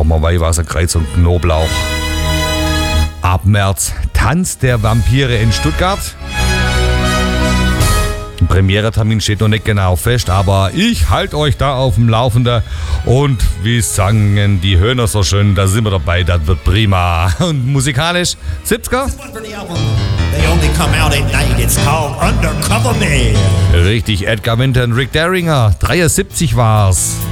brauchen wir Weihwasser, Kreuz und Knoblauch. Ab März Tanz der Vampire in Stuttgart. Ein Premiere-Termin steht noch nicht genau fest, aber ich halte euch da auf dem Laufenden. Und wie sangen die Höhner so schön, da sind wir dabei, das wird prima. Und musikalisch 70er? Richtig, Edgar Winter und Rick Derringer, 73 war's.